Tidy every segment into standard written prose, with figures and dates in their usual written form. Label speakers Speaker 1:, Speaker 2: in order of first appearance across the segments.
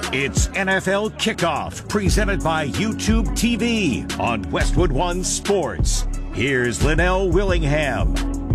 Speaker 1: It's NFL Kickoff, presented by YouTube TV on Westwood One Sports. Here's Linnell Willingham.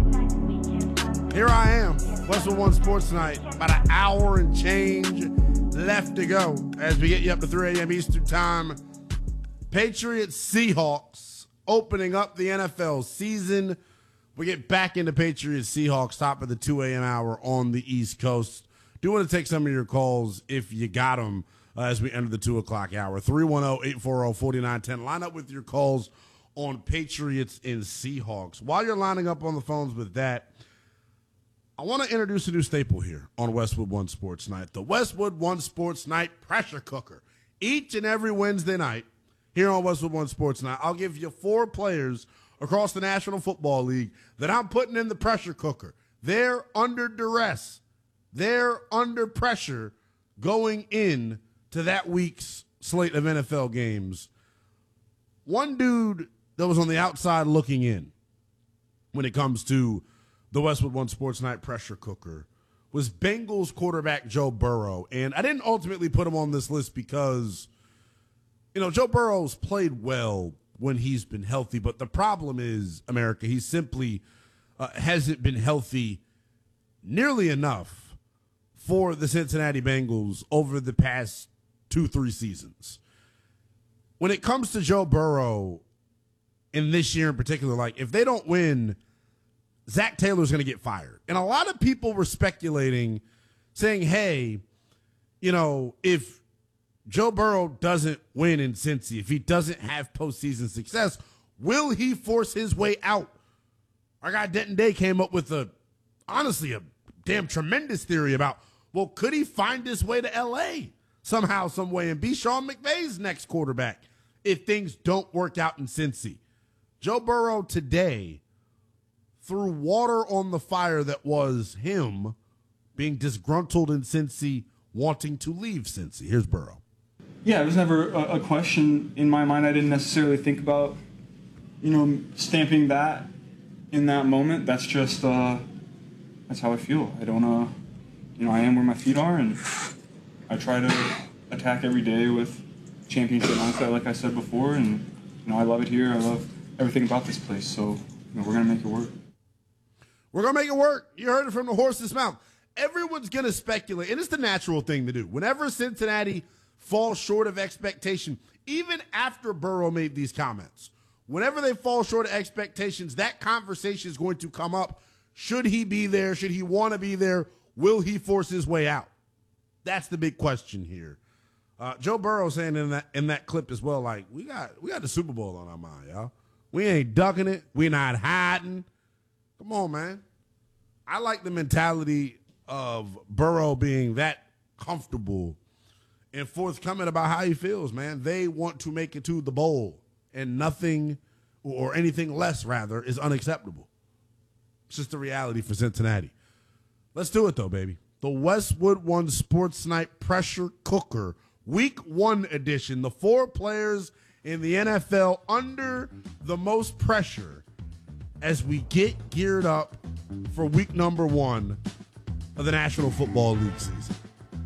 Speaker 2: Here I am, Westwood One Sports Night. About an hour and change left to go as we get you up to 3 a.m. Eastern Time. Patriots Seahawks opening up the NFL season. We get back into Patriots Seahawks top of the 2 a.m. hour on the East Coast. Do want to take some of your calls if you got them as we enter the 2 o'clock hour. 310-840-4910. Line up with your calls on Patriots and Seahawks. While you're lining up on the phones with that, I want to introduce a new staple here on Westwood One Sports Night. The Westwood One Sports Night pressure cooker. Each and every Wednesday night here on Westwood One Sports Night, I'll give you 4 players across the National Football League that I'm putting in the pressure cooker. They're under duress. They're under pressure going in to that week's slate of NFL games. One dude that was on the outside looking in when it comes to the Westwood One Sports Night pressure cooker was Bengals quarterback Joe Burrow. And I didn't ultimately put him on this list because, Joe Burrow's played well when he's been healthy. But the problem is, America, he simply hasn't been healthy nearly enough for the Cincinnati Bengals over the past 2-3 seasons. When it comes to Joe Burrow, in this year in particular, if they don't win, Zach Taylor's going to get fired. And a lot of people were speculating, saying, hey, if Joe Burrow doesn't win in Cincy, if he doesn't have postseason success, will he force his way out? Our guy Denton Day came up with honestly a damn tremendous theory about, well, could he find his way to L.A. somehow, some way, and be Sean McVay's next quarterback if things don't work out in Cincy? Joe Burrow today threw water on the fire that was him being disgruntled in Cincy, wanting to leave Cincy. Here's Burrow.
Speaker 3: Yeah, it was never a question in my mind. I didn't necessarily think about, stamping that in that moment. That's just, that's how I feel. I don't, I am where my feet are, and I try to attack every day with championship mindset, like I said before, and, I love it here. I love everything about this place, so, we're going to make it work.
Speaker 2: We're going to make it work. You heard it from the horse's mouth. Everyone's going to speculate, and it's the natural thing to do. Whenever Cincinnati falls short of expectation, even after Burrow made these comments, whenever they fall short of expectations, that conversation is going to come up. Should he be there? Should he want to be there? Will he force his way out? That's the big question here. Joe Burrow saying in that clip as well, we got the Super Bowl on our mind, y'all. We ain't ducking it. We not hiding. Come on, man. I like the mentality of Burrow being that comfortable and forthcoming about how he feels, man. They want to make it to the bowl, and nothing or anything less, rather, is unacceptable. It's just the reality for Cincinnati. Let's do it, though, baby. The Westwood One Sports Night Pressure Cooker, Week 1 edition. The 4 players in the NFL under the most pressure as we get geared up for week number 1 of the National Football League season.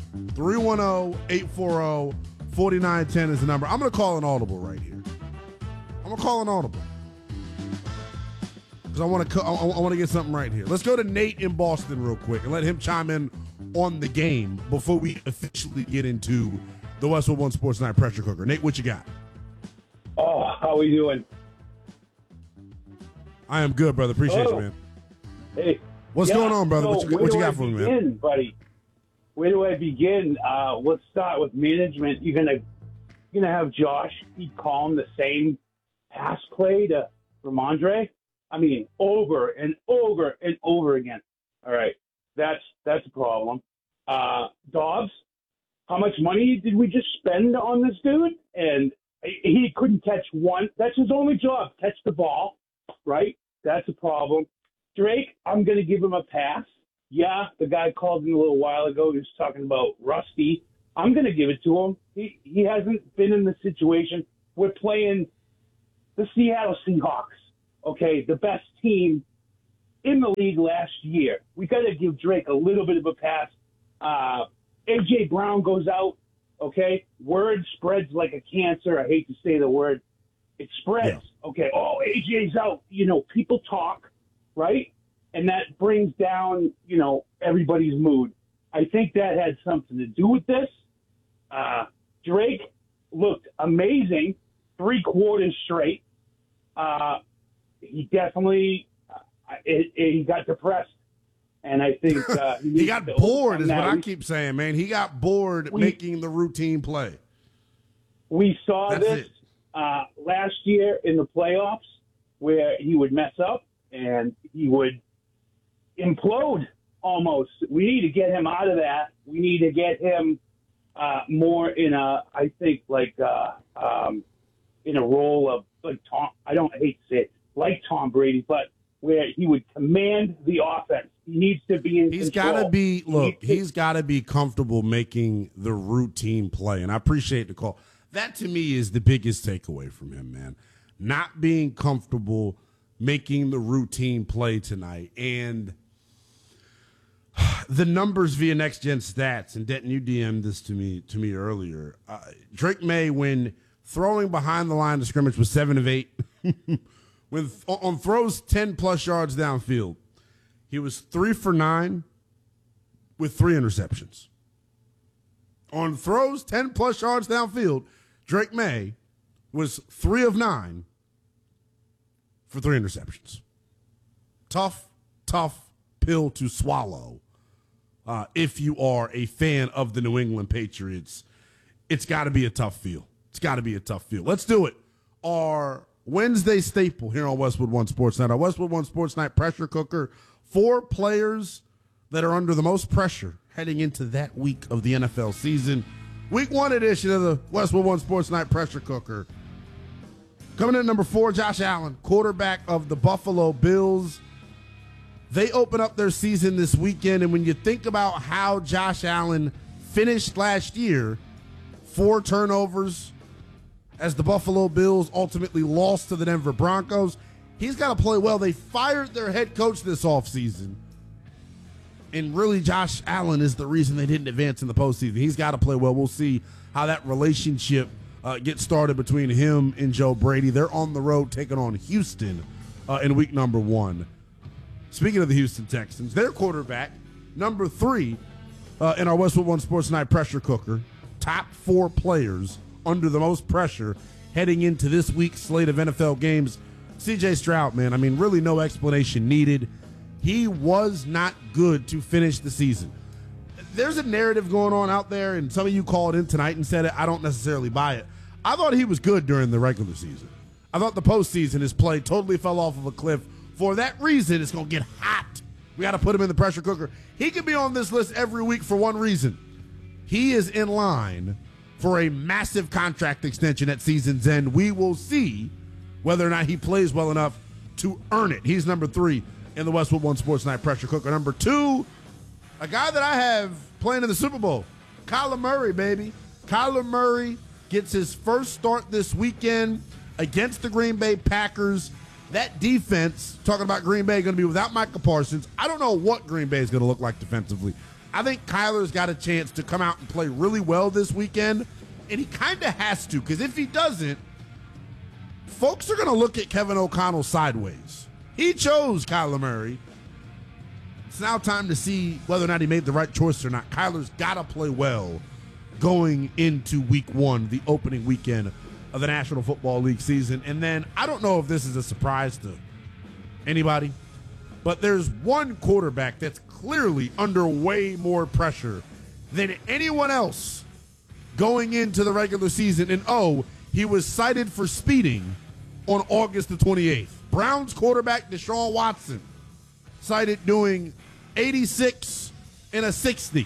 Speaker 2: 310-840-4910 is the number. I'm going to call an audible right here. I'm going to call an audible because I want to get something right here. Let's go to Nate in Boston real quick and let him chime in on the game before we officially get into the Westwood One Sports Night Pressure Cooker. Nate, what you got?
Speaker 4: Oh, how we doing?
Speaker 2: I am good, brother. Appreciate you, man.
Speaker 4: Hey,
Speaker 2: what's going on, brother? What you got for me, man?
Speaker 4: Buddy? Where do I begin? Let's start with management. You're gonna have Josh keep calling the same pass play to Ramondre? I mean, over and over and over again. All right, that's a problem. Dobbs, how much money did we just spend on this dude? And he couldn't catch one. That's his only job, catch the ball, right? That's a problem. Drake, I'm going to give him a pass. Yeah, the guy called me a little while ago. He was talking about Rusty. I'm going to give it to him. He hasn't been in the situation. We're playing the Seattle Seahawks, okay, the best team in the league last year. We got to give Drake a little bit of a pass. A.J. Brown goes out okay? Word spreads like a cancer. I hate to say the word. It spreads. Yeah. Okay, oh, AJ's out. People talk, right? And that brings down, everybody's mood. I think that had something to do with this. Drake looked amazing 3 quarters straight. He definitely he got depressed. And I think
Speaker 2: he got bored is what I keep saying, man. He got bored making the routine play.
Speaker 4: We saw this last year in the playoffs where he would mess up and he would implode almost. We need to get him out of that. We need to get him more in a role of like Tom. I don't hate to say it, like Tom Brady, but where he would command the offense. He needs to be in
Speaker 2: He's
Speaker 4: control.
Speaker 2: He's got to be comfortable making the routine play, and I appreciate the call. That, to me, is the biggest takeaway from him, man. Not being comfortable making the routine play tonight. And the numbers via Next Gen Stats, and Denton, you DM'd this to me earlier. Drake May, when throwing behind the line of scrimmage, was 7 of 8. On throws 10-plus yards downfield, he was 3 for 9 with 3 interceptions. On throws 10-plus yards downfield, Drake May was 3 of 9 for 3 interceptions. Tough pill to swallow. If you are a fan of the New England Patriots, it's got to be a tough feel. Let's do it. Our Wednesday staple here on Westwood One Sports Night. Our Westwood One Sports Night pressure cooker. 4 players that are under the most pressure heading into that week of the NFL season. Week 1 edition of the Westwood One Sports Night pressure cooker. Coming in at number 4, Josh Allen, quarterback of the Buffalo Bills. They open up their season this weekend, and when you think about how Josh Allen finished last year, 4 turnovers as the Buffalo Bills ultimately lost to the Denver Broncos, he's got to play well. They fired their head coach this offseason, and really Josh Allen is the reason they didn't advance in the postseason. He's got to play well. We'll see how that relationship gets started between him and Joe Brady. They're on the road taking on Houston in week number 1. Speaking of the Houston Texans, their quarterback, number 3 in our Westwood One Sports Night pressure cooker, top 4 players under the most pressure heading into this week's slate of NFL games. C.J. Stroud, man, I mean, really no explanation needed. He was not good to finish the season. There's a narrative going on out there, and some of you called in tonight and said it. I don't necessarily buy it. I thought he was good during the regular season. I thought the postseason, his play totally fell off of a cliff. For that reason, it's going to get hot. We got to put him in the pressure cooker. He could be on this list every week for one reason. He is in line for a massive contract extension at season's end. We will see whether or not he plays well enough to earn it. He's number 3 in the Westwood One Sports Night pressure cooker. Number 2, a guy that I have playing in the Super Bowl, Kyler Murray, baby. Kyler Murray gets his first start this weekend against the Green Bay Packers. That defense, talking about Green Bay, going to be without Micah Parsons. I don't know what Green Bay is going to look like defensively. I think Kyler's got a chance to come out and play really well this weekend, and he kind of has to, because if he doesn't, folks are going to look at Kevin O'Connell sideways. He chose Kyler Murray. It's now time to see whether or not he made the right choice or not. Kyler's got to play well going into week 1, the opening weekend of the National Football League season. And then I don't know if this is a surprise to anybody, but there's one quarterback that's clearly under way more pressure than anyone else going into the regular season. And he was cited for speeding on August the 28th. Browns quarterback Deshaun Watson cited doing 86 and a 60.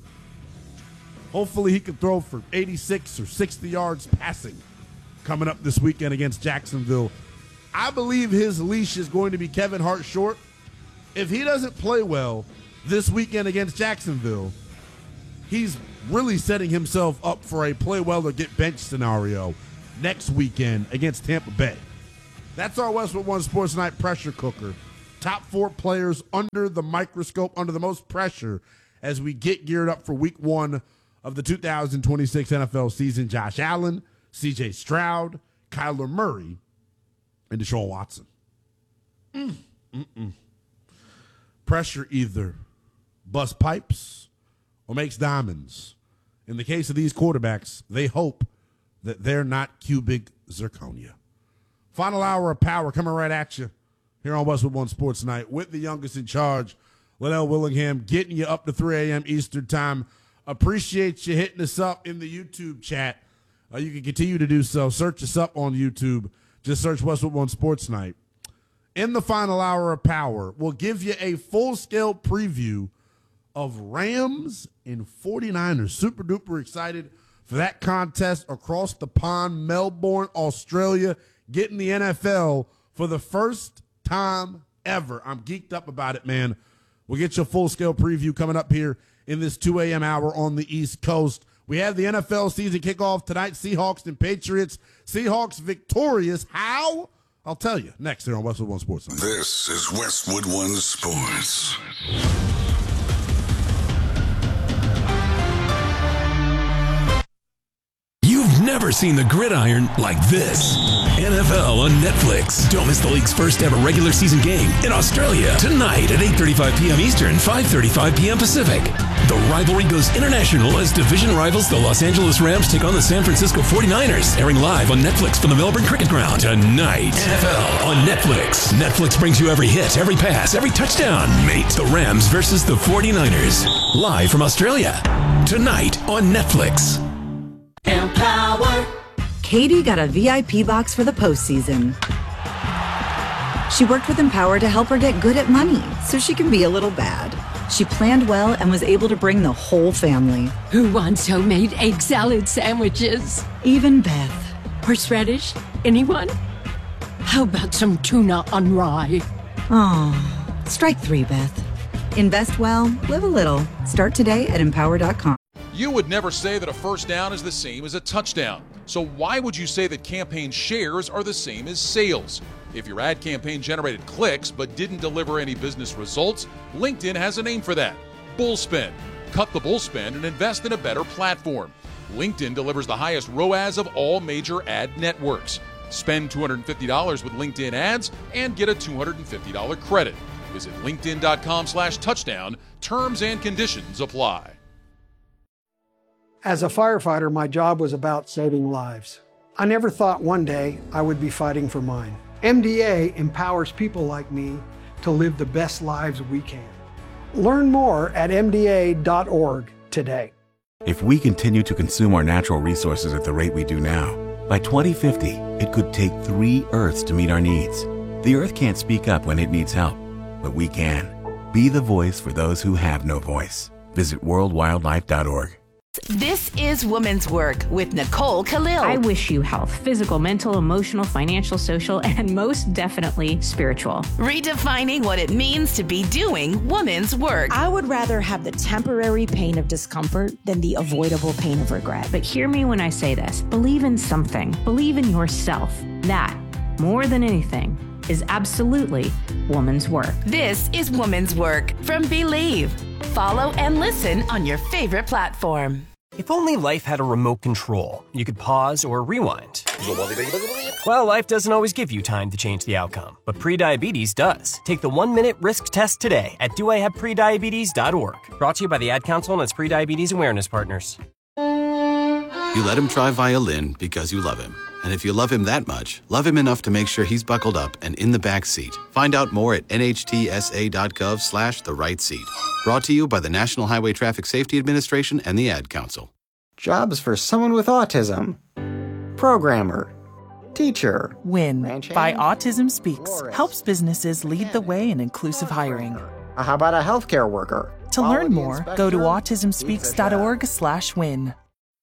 Speaker 2: Hopefully he can throw for 86 or 60 yards passing coming up this weekend against Jacksonville. I believe his leash is going to be Kevin Hart short. If he doesn't play well this weekend against Jacksonville, he's really setting himself up for a play well or get benched scenario next weekend against Tampa Bay. That's our Westwood One Sports Night pressure cooker. Top 4 players under the microscope, under the most pressure as we get geared up for week 1 of the 2026 NFL season: Josh Allen, C.J. Stroud, Kyler Murray, and Deshaun Watson. Pressure either busts pipes or makes diamonds. In the case of these quarterbacks, they hope that they're not cubic zirconia. Final hour of power coming right at you here on Westwood One Sports Tonight with the youngest in charge, Linnell Willingham, getting you up to 3 a.m. Eastern Time. Appreciate you hitting us up in the YouTube chat. You can continue to do so. Search us up on YouTube. Just search Westwood One Sports Night. In the final hour of power, we'll give you a full-scale preview of Rams and 49ers. Super duper excited for that contest across the pond, Melbourne, Australia, getting the NFL for the first time ever. I'm geeked up about it, man. We'll get you a full-scale preview coming up here in this 2 a.m. hour on the East Coast. We have the NFL season kickoff tonight, Seahawks and Patriots. Seahawks victorious. How? I'll tell you next here on Westwood One Sports.
Speaker 5: This is Westwood One Sports.
Speaker 6: You've never seen the gridiron like this. NFL on Netflix. Don't miss the league's first ever regular season game in Australia tonight at 8:35 p.m. Eastern, 5:35 p.m. Pacific. The rivalry goes international as division rivals the Los Angeles Rams take on the San Francisco 49ers, airing live on Netflix from the Melbourne Cricket Ground tonight. NFL on Netflix. Netflix brings you every hit, every pass, every touchdown. Mate, the Rams versus the 49ers. Live from Australia. Tonight on Netflix.
Speaker 7: Empower. Katie got a VIP box for the postseason. She worked with Empower to help her get good at money so she can be a little bad. She planned well and was able to bring the whole family.
Speaker 8: Who wants homemade egg salad sandwiches?
Speaker 7: Even Beth.
Speaker 8: Horseradish? Anyone? How about some tuna on rye?
Speaker 7: Oh, strike 3, Beth. Invest well, live a little. Start today at empower.com.
Speaker 9: You would never say that a first down is the same as a touchdown. So why would you say that campaign shares are the same as sales? If your ad campaign generated clicks but didn't deliver any business results, LinkedIn has a name for that: Bullspend. Cut the bullspend and invest in a better platform. LinkedIn delivers the highest ROAS of all major ad networks. Spend $250 with LinkedIn ads and get a $250 credit. Visit linkedin.com/touchdown. Terms and conditions apply.
Speaker 10: As a firefighter, my job was about saving lives. I never thought one day I would be fighting for mine. MDA empowers people like me to live the best lives we can. Learn more at MDA.org today.
Speaker 11: If we continue to consume our natural resources at the rate we do now, by 2050, it could take 3 Earths to meet our needs. The Earth can't speak up when it needs help, but we can. Be the voice for those who have no voice. Visit worldwildlife.org.
Speaker 12: This is Women's Work with Nicole Khalil.
Speaker 13: I wish you health, physical, mental, emotional, financial, social, and most definitely spiritual.
Speaker 12: Redefining what it means to be doing women's work.
Speaker 14: I would rather have the temporary pain of discomfort than the avoidable pain of regret.
Speaker 13: But hear me when I say this. Believe in something. Believe in yourself. That, more than anything, is absolutely woman's work.
Speaker 12: This is Woman's Work from Believe. Follow and listen on your favorite platform.
Speaker 15: If only life had a remote control, you could pause or rewind. Well, life doesn't always give you time to change the outcome, but prediabetes does. Take the 1-minute risk test today at doihaveprediabetes.org. Brought to you by the Ad Council and its prediabetes awareness partners.
Speaker 16: You let him try violin because you love him. And if you love him that much, love him enough to make sure he's buckled up and in the back seat. Find out more at nhtsa.gov/the right seat. Brought to you by the National Highway Traffic Safety Administration and the Ad Council.
Speaker 17: Jobs for someone with autism. Programmer. Teacher.
Speaker 18: WIN by Autism Speaks helps businesses lead the way in inclusive hiring.
Speaker 17: How about a healthcare worker?
Speaker 18: To learn more, go to autismspeaks.org/win.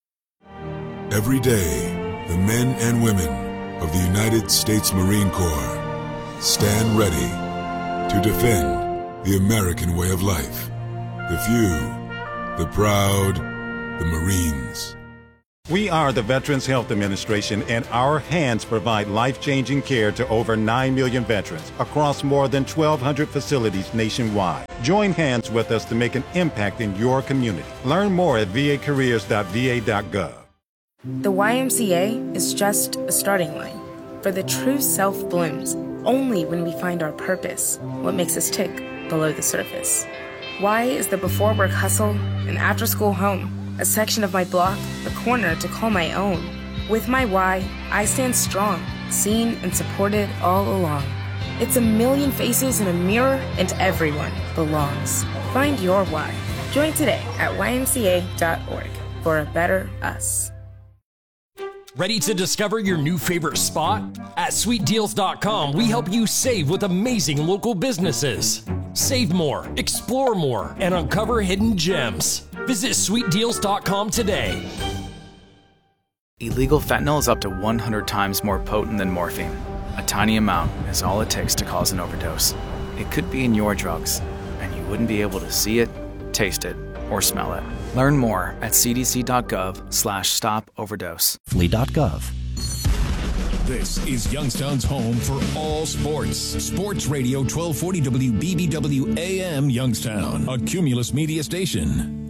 Speaker 19: Every day, the men and women of the United States Marine Corps stand ready to defend the American way of life. The few, the proud, the Marines.
Speaker 20: We are the Veterans Health Administration, and our hands provide life-changing care to over 9 million veterans across more than 1,200 facilities nationwide. Join hands with us to make an impact in your community. Learn more at vacareers.va.gov.
Speaker 21: The YMCA is just a starting line, for the true self blooms only when we find our purpose, what makes us tick below the surface. Y is the before-work hustle and after-school home, a section of my block, a corner to call my own. With my Y, I stand strong, seen and supported all along. It's a million faces in a mirror, and everyone belongs. Find your Y. Join today at ymca.org for a better us.
Speaker 22: Ready to discover your new favorite spot? At sweetdeals.com, we help you save with amazing local businesses. Save more, explore more, and uncover hidden gems. Visit sweetdeals.com today.
Speaker 23: Illegal fentanyl is up to 100 times more potent than morphine. A tiny amount is all it takes to cause an overdose. It could be in your drugs, and you wouldn't be able to see it, taste it, or smell it. Learn more at cdc.gov/stop-overdose.
Speaker 24: Flee.gov.
Speaker 25: This is Youngstown's home for all sports. Sports Radio 1240 WBBW AM Youngstown, a Cumulus Media station.